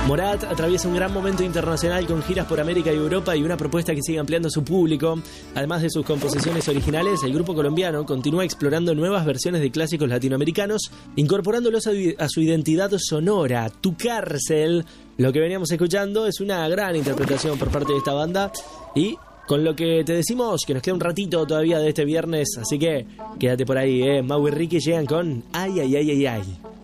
Morat atraviesa un gran momento internacional con giras por América y Europa y una propuesta que sigue ampliando su público. Además de sus composiciones originales, el grupo colombiano continúa explorando nuevas versiones de clásicos latinoamericanos, incorporándolos a su identidad sonora. Tu Cárcel, lo que veníamos escuchando, es una gran interpretación por parte de esta banda y con lo que te decimos que nos queda un ratito todavía de este viernes, así que quédate por ahí, Mau y Ricky llegan con Ay, ay, ay, ay, ay.